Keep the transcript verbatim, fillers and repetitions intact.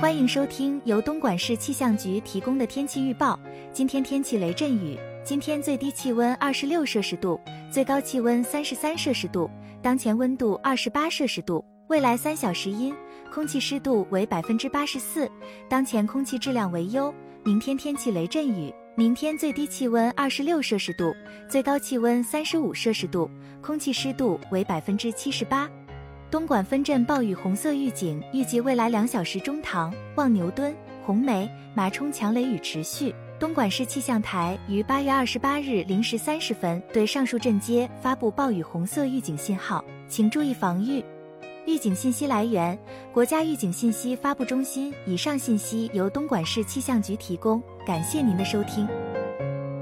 欢迎收听由东莞市气象局提供的天气预报。今天天气雷阵雨，今天最低气温二十六摄氏度，最高气温三十三摄氏度，当前温度二十八摄氏度。未来三小时阴，空气湿度为百分之八十四，当前空气质量为优。明天天气雷阵雨，明天最低气温二十六摄氏度，最高气温三十五摄氏度，空气湿度为百分之七十八。东莞分镇暴雨红色预警，预计未来两小时中塘、望牛墩、红梅、马冲强雷雨持续。东莞市气象台于八月二十八日零时三十分对上述镇街发布暴雨红色预警信号，请注意防御。预警信息来源：国家预警信息发布中心。以上信息由东莞市气象局提供，感谢您的收听。